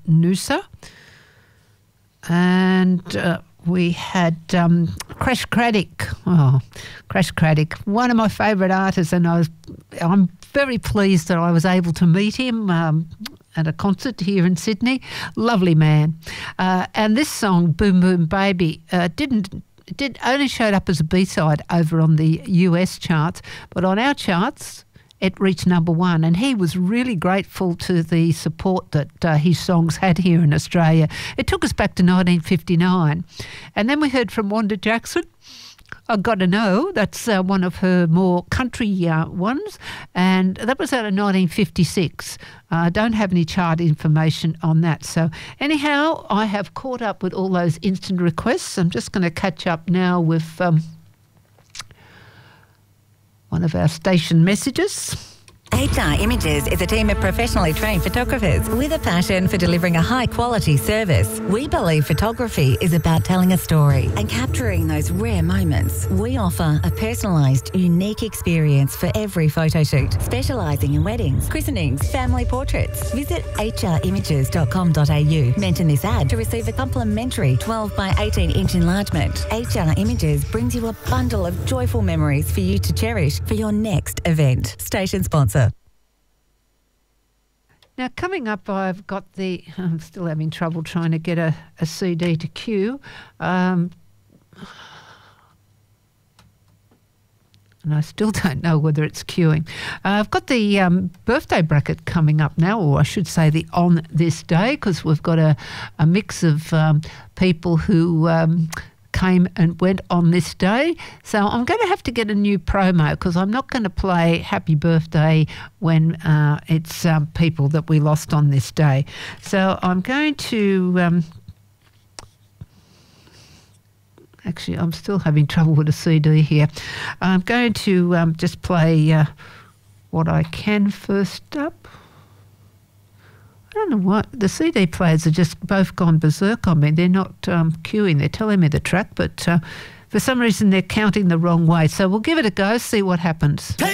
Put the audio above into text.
Noosa. And we had Crash Craddock. Oh, Crash Craddock, one of my favourite artists, and I'm very pleased that I was able to meet him at a concert here in Sydney. Lovely man. And this song, Boom Boom Baby, only showed up as a B-side over on the US charts, but on our charts it reached number one, and he was really grateful to the support that his songs had here in Australia. It took us back to 1959. And then we heard from Wanda Jackson. I Got to Know, that's one of her more country ones, and that was out of 1956. I don't have any chart information on that. So anyhow, I have caught up with all those instant requests. I'm just going to catch up now with one of our station messages. HR Images is a team of professionally trained photographers with a passion for delivering a high-quality service. We believe photography is about telling a story and capturing those rare moments. We offer a personalised, unique experience for every photo shoot, specialising in weddings, christenings, family portraits. Visit hrimages.com.au. Mention this ad to receive a complimentary 12 by 18-inch enlargement. HR Images brings you a bundle of joyful memories for you to cherish for your next event. Station sponsor. Now, coming up, I'm still having trouble trying to get a CD to queue. And I still don't know whether it's queuing. I've got the birthday bracket coming up now, or I should say the On This Day, because we've got a mix of people who came and went on this day. So I'm going to have to get a new promo, because I'm not going to play Happy Birthday when it's people that we lost on this day. So I'm going to... actually, I'm still having trouble with a CD here. I'm going to just play what I can first up. I don't know what, the CD players are just both gone berserk on me. They're not queuing, they're telling me the track, but for some reason they're counting the wrong way. So we'll give it a go, see what happens.